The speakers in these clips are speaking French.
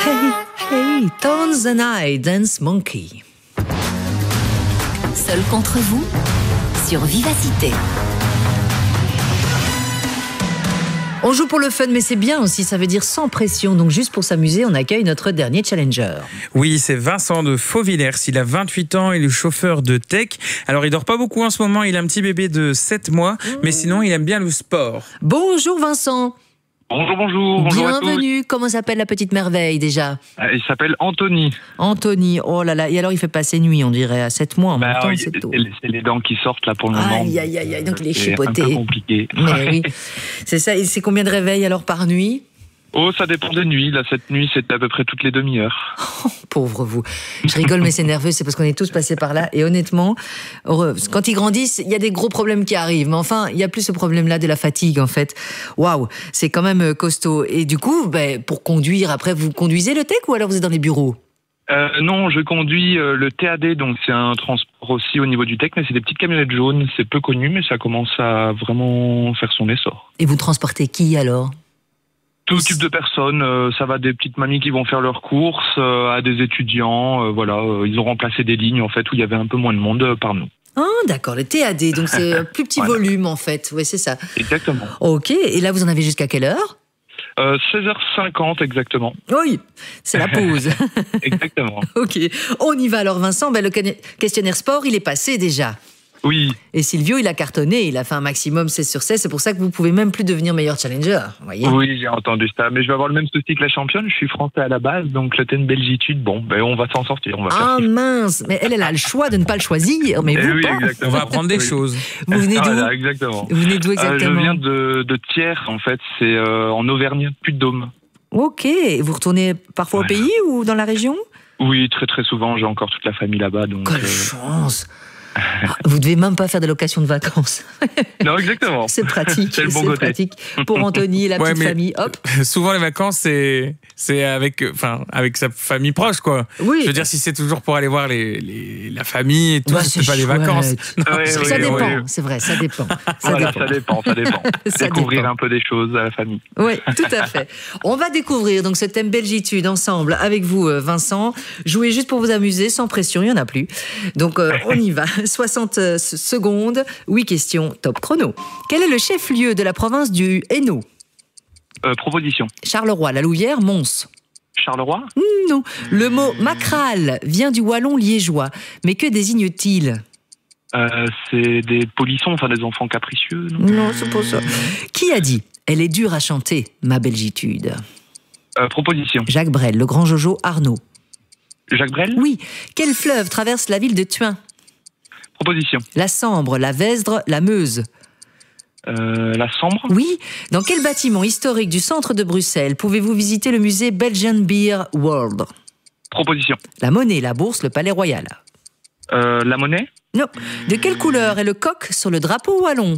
Hey, Tones and I, Dance Monkey. Seul contre vous, sur Vivacité. On joue pour le fun, mais c'est bien aussi, ça veut dire sans pression. Donc juste pour s'amuser, on accueille notre dernier challenger. Oui, c'est Vincent de Fauvillers. Il a 28 ans, il est chauffeur de tech. Alors il dort pas beaucoup en ce moment, il a un petit bébé de 7 mois, mais sinon il aime bien le sport. Bonjour Vincent. Bonjour. Bienvenue. Comment s'appelle la petite merveille déjà? Il s'appelle Anthony. Anthony, oh là là. Et alors il fait passer nuit, on dirait, à 7 mois en même temps, c'est tôt. C'est les dents qui sortent là pour le moment. Aïe, donc il est chipoté. C'est un peu compliqué. Mais oui, c'est ça. Et c'est combien de réveils alors par nuit? Oh, ça dépend des nuits. Là, cette nuit, c'est à peu près toutes les demi-heures. Oh, pauvre vous. Je rigole, mais c'est nerveux, c'est parce qu'on est tous passés par là. Et honnêtement, quand ils grandissent, il y a des gros problèmes qui arrivent. Mais enfin, il n'y a plus ce problème-là de la fatigue, en fait. Waouh, c'est quand même costaud. Et du coup, pour conduire, après, vous conduisez le tech ou alors vous êtes dans les bureaux? Non, je conduis le TAD, donc c'est un transport aussi au niveau du tech, mais c'est des petites camionnettes jaunes. C'est peu connu, mais ça commence à vraiment faire son essor. Et vous transportez qui alors? Tout type de personnes, ça va des petites mamies qui vont faire leurs courses, à des étudiants, voilà, ils ont remplacé des lignes en fait où il y avait un peu moins de monde par nous. Ah d'accord, le TAD, donc c'est un plus petit Voilà. volume en fait, oui c'est ça. Exactement. Ok, et là vous en avez jusqu'à quelle heure? 16h50 exactement. Oui, c'est la pause. Exactement. Ok, on y va alors Vincent, le questionnaire sport il est passé déjà. Oui. Et Silvio, il a cartonné, il a fait un maximum 16 sur 16, c'est pour ça que vous pouvez même plus devenir meilleur challenger, vous voyez. Oui, j'ai entendu ça, mais je vais avoir le même souci que la championne, je suis français à la base, donc le thème belgitude, bon, on va s'en sortir, on va faire Ah ce mince, mais elle a le choix de ne pas le choisir, mais vous oui, pas. exactement. On va apprendre des choses. Vous venez d'où? Voilà, exactement. Vous venez d'où exactement? Je viens de Thiers, en fait, c'est en Auvergne, Puy-de-Dôme. Ok, et vous retournez parfois au pays ou dans la région? Oui, très très souvent, j'ai encore toute la famille là-bas, donc... Quelle chance. Vous devez même pas faire de location de vacances. Non, exactement. C'est pratique. C'est le bon côté. pratique pour Anthony et la petite famille. Hop. Souvent les vacances c'est avec sa famille proche quoi. Oui. Je veux dire si c'est toujours pour aller voir la famille et tout, c'est pas des chouette. vacances. Ça dépend, c'est vrai, ça dépend. Ça dépend. Ça Découvrir dépend. un peu des choses à la famille. Oui, tout à fait. On va découvrir donc ce thème belgitude ensemble avec vous, Vincent. Jouez juste pour vous amuser, sans pression, il n'y en a plus. Donc on y va. 60 secondes, 8 questions, top chrono. Quel est le chef-lieu de la province du Hainaut? Proposition. Charleroi, La Louvière, Mons. Charleroi? Non. Le mot macral vient du wallon liégeois. Mais que désigne-t-il? C'est des polissons, enfin des enfants capricieux, non? Non, c'est pas ça. Qui a dit « Elle est dure à chanter, ma belgitude » Proposition. Jacques Brel, le grand Jojo, Arnaud. Jacques Brel? Oui. Quel fleuve traverse la ville de Thuin? Proposition. La Sambre, la Vesdre, la Meuse. La Sambre? Oui. Dans quel bâtiment historique du centre de Bruxelles pouvez-vous visiter le musée Belgian Beer World? Proposition. La Monnaie, la Bourse, le Palais Royal. La Monnaie? Non. De quelle couleur est le coq sur le drapeau wallon?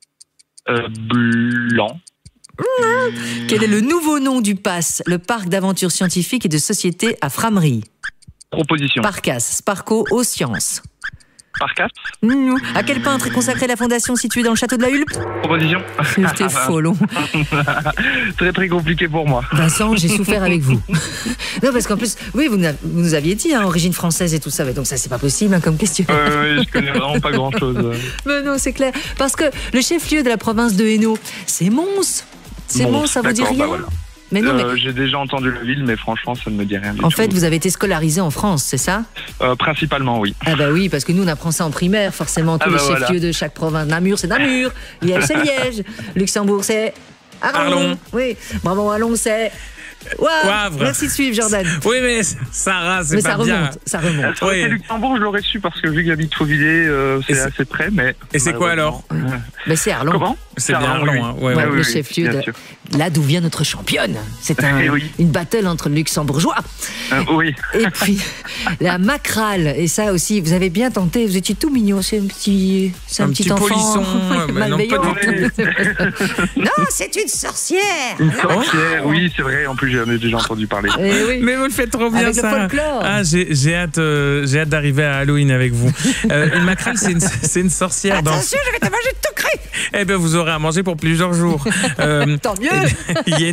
Blanc. Quel est le nouveau nom du PASS, le parc d'aventures scientifiques et de société à Frameries? Proposition. Parcas, Sparco, aux sciences. Parcas? À quel peintre est consacrée la fondation située dans le château de la Hulpe? Proposition. C'était folon. Très très compliqué pour moi. Vincent, j'ai souffert avec vous. Non, parce qu'en plus, oui, vous nous aviez dit, origine française et tout ça, mais donc ça, c'est pas possible comme question. Oui, je connais vraiment pas grand chose. Mais non, c'est clair. Parce que le chef-lieu de la province de Hainaut, c'est Mons. C'est Mons, ça vous dit rien? Voilà. Mais non, mais J'ai déjà entendu la ville, mais franchement, ça ne me dit rien du tout. en fait, vous avez été scolarisé en France, c'est ça? Principalement, oui. Ah bah oui, parce que nous, on apprend ça en primaire, forcément, tous les chefs-lieux de chaque province. Namur, c'est Namur. Liège, c'est Liège. Luxembourg, c'est Arlon. Oui. Brabant Wallon, c'est Wavre. Merci de suivre, Jordan. Oui mais Sarah, c'est Mais pas ça bien. remonte, ça remonte. Ça aurait été Luxembourg, je l'aurais su parce que vu que j'habite Fauvillers, c'est assez près, mais... Et c'est quoi alors? Mais c'est Arlon. Comment? C'est bien Arlon, Arlon, oui. hein. Ouais, Ouais, ouais. le oui, chef-lieu bien de... sûr. Là d'où vient notre championne. C'est Eh oui. une battle entre luxembourgeois. Oui. Et puis, la macrale. Et ça aussi, vous avez bien tenté. Vous étiez tout mignon. C'est un petit enfant. polisson. Mais non, malveillant. pas du tout. Non, c'est une sorcière. Une sorcière, oui, c'est vrai, en plus j'en ai déjà entendu parler. Eh oui. Mais vous le faites trop bien, Avec le ça. folklore. Ah, j'ai hâte d'arriver à Halloween avec vous. Une macrale, c'est une sorcière dans... Attention, je vais te manger tout Eh bien, vous aurez à manger pour plusieurs jours. Tant mieux.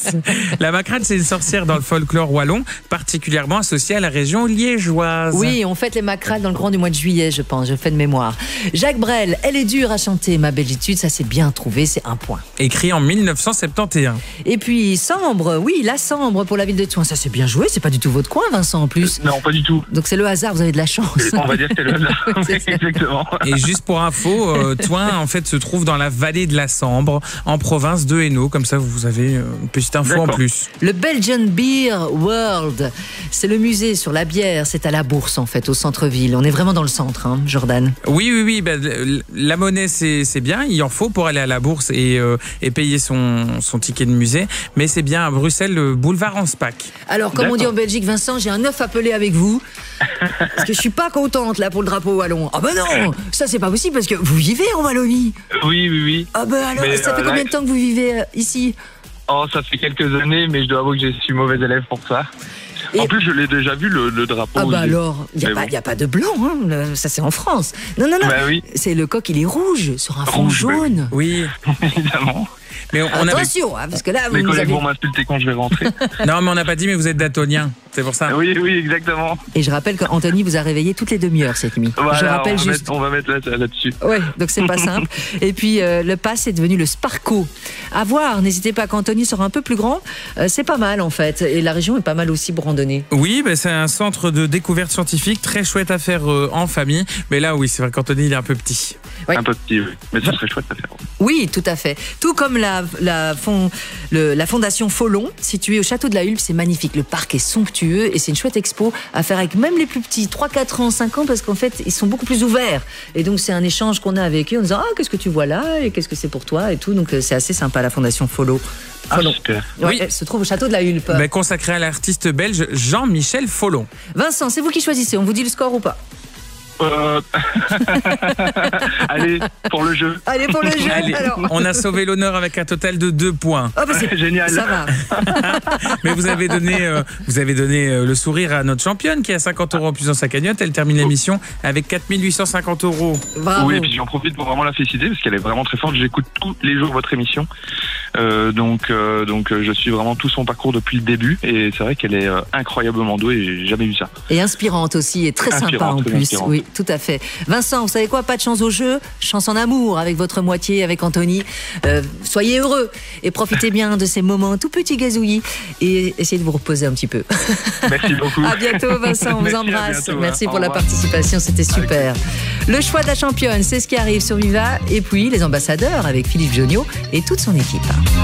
La Macrade, c'est une sorcière dans le folklore wallon, particulièrement associée à la région liégeoise. Oui, on fête les macrales dans le courant du mois de juillet, je pense, je fais de mémoire. Jacques Brel, elle est dure à chanter, ma bellitude, ça c'est bien trouvé, c'est un point. Écrit en 1971. Et puis Sambre, oui, la Sambre pour la ville de Toin, ça c'est bien joué, c'est pas du tout votre coin, Vincent, en plus. Non, pas du tout. Donc c'est le hasard, vous avez de la chance. On va dire que c'est le hasard. Exactement. Et juste pour info, Toin en fait se trouve dans la vallée de la Sambre, en province de Hainaut. Comme ça, vous avez une petite info en plus. Le Belgian Beer World, c'est le musée sur la bière, c'est à la Bourse en fait, au centre-ville. On est vraiment dans le centre, hein, Jordan. Oui. La monnaie, c'est bien, il en faut pour aller à la Bourse et payer son ticket de musée. Mais c'est bien à Bruxelles, le boulevard Anspach. Alors, comme on dit en Belgique, Vincent, j'ai un œuf appelé avec vous. Parce que je suis pas contente là pour le drapeau wallon. Ah ben non, ça c'est pas possible parce que vous vivez en Wallonie. Oui. Ah ben alors, Mais, ça fait combien de temps que vous vivez ici? Oh, ça fait quelques années, mais je dois avouer que je suis mauvais élève pour ça. Et- En plus, je l'ai déjà vu, le drapeau. Ah bah alors, il Mais n'y a pas de blanc, hein. Ça c'est en France. Non. Bah oui. C'est le coq, il est rouge sur un fond Rouge, bah oui. jaune. Oui, Évidemment. mais on avait... Attention, hein, parce que là, Mes vous collègues avez... vont m'insulter quand je vais rentrer. Non, mais on n'a pas dit, mais vous êtes daltonien. C'est pour ça. Oui, exactement. Et je rappelle qu'Anthony vous a réveillé toutes les demi-heures cette nuit. Voilà, je rappelle juste. on va mettre là-dessus. Ouais, donc c'est pas simple. Et puis le pass est devenu le Sparco. À voir, n'hésitez pas qu'Anthony sera un peu plus grand. C'est pas mal en fait. Et la région est pas mal aussi pour randonner. Oui, c'est un centre de découverte scientifique très chouette à faire en famille. Mais là, oui, c'est vrai qu'Anthony, il est un peu petit. Oui. Un peu petit, oui. Mais ce serait chouette à faire. Oui, tout à fait. Tout comme la fondation Follon, située au château de la Hulpe, c'est magnifique. Le parc est somptueux et c'est une chouette expo à faire avec même les plus petits, 3, 4 ans, 5 ans, parce qu'en fait, ils sont beaucoup plus ouverts. Et donc, c'est un échange qu'on a avec eux en disant « Ah, qu'est-ce que tu vois là ? Et qu'est-ce que c'est pour toi ?» et tout. Donc, c'est assez sympa, la fondation Follon. Ah, super. Ouais, Oui. elle se trouve au château de la Hulpe. Consacré à l'artiste belge Jean-Michel Follon. Vincent, c'est vous qui choisissez. On vous dit le score ou pas? Allez, pour le jeu. Allez, pour le jeu, Allez, alors. on a sauvé l'honneur avec un total de 2 points. Ah, bah, c'est Génial. Ça va. Mais vous avez donné le sourire à notre championne qui a 50 € en plus dans sa cagnotte. Elle termine l'émission avec 4 850 €. Bravo. Oui, et puis j'en profite pour vraiment la féliciter parce qu'elle est vraiment très forte. J'écoute tous les jours votre émission. Donc, je suis vraiment tout son parcours depuis le début. Et c'est vrai qu'elle est incroyablement douée. J'ai jamais vu ça. Et inspirante aussi, et très sympa Inspirante, en très plus. inspirante. Oui, tout à fait. Vincent, vous savez quoi? Pas de chance au jeu, chance en amour avec votre moitié, avec Anthony. Soyez heureux et profitez bien de ces moments tout petits gazouillis et essayez de vous reposer un petit peu. Merci beaucoup. À bientôt, Vincent. On vous Merci, à embrasse. bientôt, Merci hein. pour Au la revoir. participation, c'était super. Le choix de la championne, c'est ce qui arrive sur Viva. Et puis les ambassadeurs avec Philippe Jonniot et toute son équipe.